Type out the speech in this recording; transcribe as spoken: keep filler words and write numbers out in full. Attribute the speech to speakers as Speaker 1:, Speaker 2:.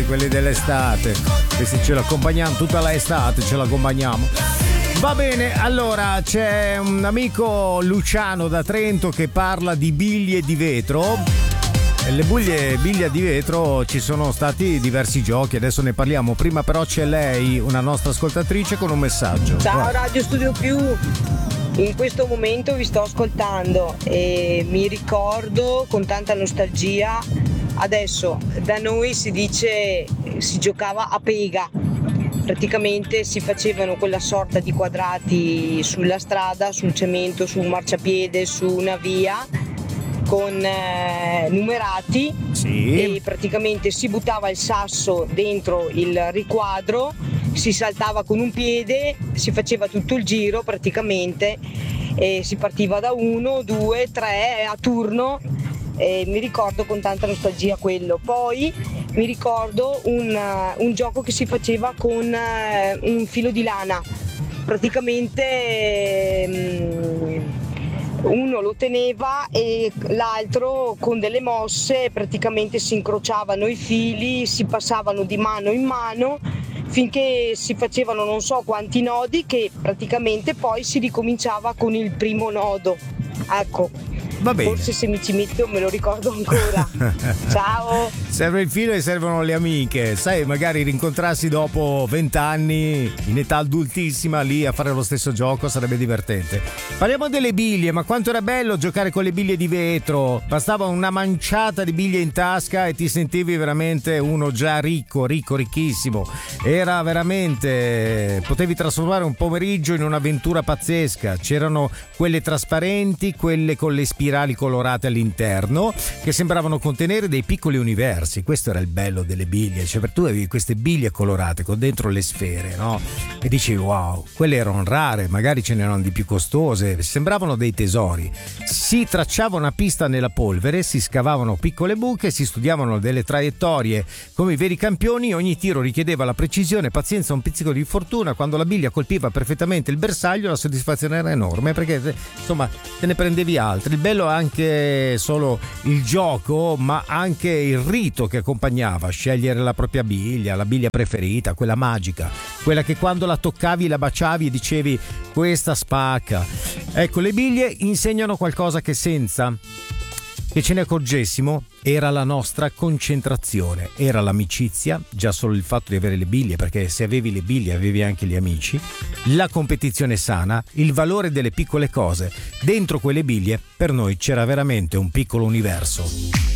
Speaker 1: ragazzi, quelli dell'estate. Questi ce l'accompagniamo tutta l'estate, ce l'accompagniamo. Va bene, allora c'è un amico Luciano da Trento che parla di biglie di vetro. Le biglie, biglie di vetro, ci sono stati diversi giochi, adesso ne parliamo. Prima però c'è lei, una nostra ascoltatrice, con un messaggio.
Speaker 2: Ciao
Speaker 1: Vai.
Speaker 2: Radio Studio Più, in questo momento vi sto ascoltando e mi ricordo con tanta nostalgia. Adesso da noi si dice, si giocava a pega, praticamente si facevano quella sorta di quadrati sulla strada, sul cemento, su un marciapiede, su una via con eh, numerati,
Speaker 1: sì.
Speaker 2: E praticamente si buttava il sasso dentro il riquadro, si saltava con un piede, si faceva tutto il giro praticamente e si partiva da uno, due, tre a turno. E mi ricordo con tanta nostalgia quello. Poi mi ricordo un, uh, un gioco che si faceva con uh, un filo di lana, praticamente um, uno lo teneva e l'altro con delle mosse praticamente si incrociavano i fili, si passavano di mano in mano finché si facevano non so quanti nodi, che praticamente poi si ricominciava con il primo nodo. Ecco,
Speaker 1: va bene.
Speaker 2: Forse se mi ci metto me lo ricordo ancora. Ciao.
Speaker 1: Serve il filo e servono le amiche, sai, magari rincontrarsi dopo vent'anni in età adultissima lì a fare lo stesso gioco sarebbe divertente. Parliamo delle biglie, ma quanto era bello giocare con le biglie di vetro, bastava una manciata di biglie in tasca e ti sentivi veramente uno già ricco, ricco, ricchissimo. Era veramente, potevi trasformare un pomeriggio in un'avventura pazzesca. C'erano quelle trasparenti, quelle con le spirali colorate all'interno che sembravano contenere dei piccoli universi. Questo era il bello delle biglie, cioè tu avevi queste biglie colorate con dentro le sfere, no? E dicevi wow, quelle erano rare, magari ce n'erano di più costose, sembravano dei tesori. Si tracciava una pista nella polvere, si scavavano piccole buche, si studiavano delle traiettorie come i veri campioni, ogni tiro richiedeva la precisione, pazienza, un pizzico di fortuna. Quando la biglia colpiva perfettamente il bersaglio la soddisfazione era enorme perché insomma te ne prendevi altri. Il bello è anche solo il gioco, ma anche il rito che accompagnava, scegliere la propria biglia, la biglia preferita, quella magica, quella che quando la toccavi la baciavi e dicevi questa spacca. Ecco, le biglie insegnano qualcosa che senza che ce ne accorgessimo era la nostra concentrazione, era l'amicizia, già solo il fatto di avere le biglie, perché se avevi le biglie avevi anche gli amici, la competizione sana, il valore delle piccole cose. Dentro quelle biglie per noi c'era veramente un piccolo universo.